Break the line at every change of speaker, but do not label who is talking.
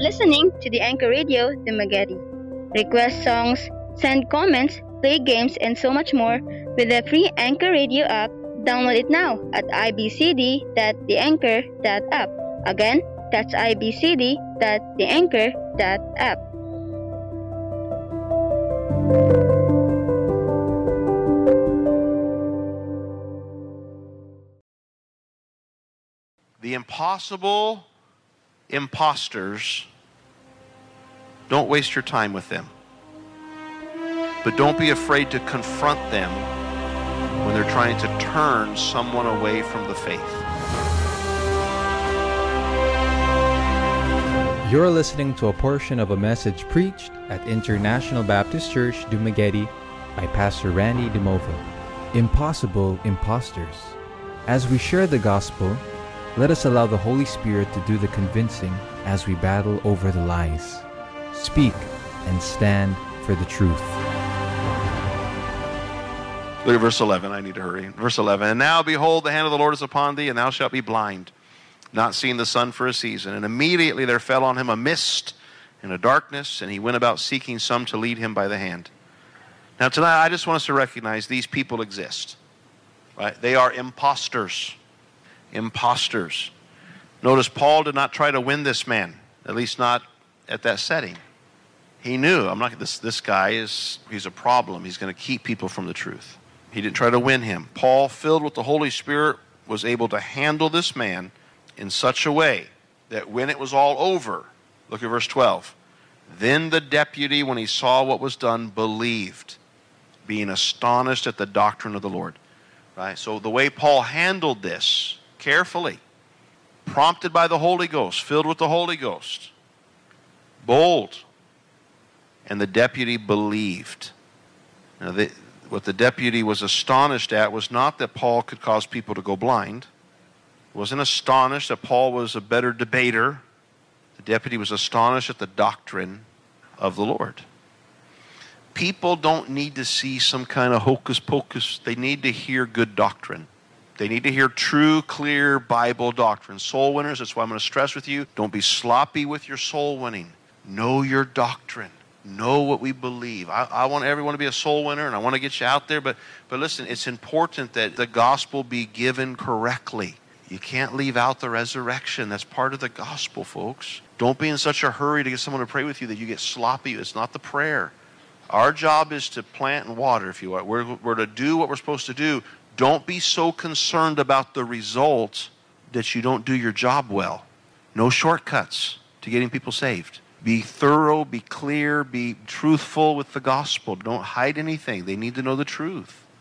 listening to the Anchor Radio Dumaguete. Request songs, send comments, play games, and so much more with the free Anchor Radio app. Download it now at ibcd.theanchor.app. Again, that's ibcd.theanchor.app.
The impossible imposters, don't waste your time with them. But don't be afraid to confront them when they're trying to turn someone away from the faith.
You're listening to a portion of a message preached at International Baptist Church, Dumaguete by Pastor Randy DeMova. Impossible imposters. As we share the gospel, let us allow the Holy Spirit to do the convincing as we battle over the lies. Speak and stand for the truth.
Look at verse 11. I need to hurry. Verse 11. And now, behold, the hand of the Lord is upon thee, and thou shalt be blind, not seeing the sun for a season. And immediately there fell on him a mist and a darkness, and he went about seeking some to lead him by the hand. Now tonight, I just want us to recognize these people exist. Right? They are imposters. Imposters. Notice Paul did not try to win this man, at least not at that setting. He knew, this guy he's a problem. He's going to keep people from the truth. He didn't try to win him. Paul, filled with the Holy Spirit, was able to handle this man in such a way that when it was all over, look at verse 12. Then the deputy, when he saw what was done, believed, being astonished at the doctrine of the Lord. Right? So the way Paul handled this, carefully, prompted by the Holy Ghost, filled with the Holy Ghost, bold, and the deputy believed. Now, what the deputy was astonished at was not that Paul could cause people to go blind. He wasn't astonished that Paul was a better debater. The deputy was astonished at the doctrine of the Lord. People don't need to see some kind of hocus pocus. They need to hear good doctrine. They need to hear true, clear Bible doctrine. Soul winners, that's why I'm going to stress with you, don't be sloppy with your soul winning. Know your doctrine. Know what we believe. I want everyone to be a soul winner, and I want to get you out there. But listen, it's important that the gospel be given correctly. You can't leave out the resurrection. That's part of the gospel, folks. Don't be in such a hurry to get someone to pray with you that you get sloppy. It's not the prayer. Our job is to plant and water, if you want. We're to do what we're supposed to do. Don't be so concerned about the result that you don't do your job well. No shortcuts to getting people saved. Be thorough, be clear, be truthful with the gospel. Don't hide anything. They need to know the truth.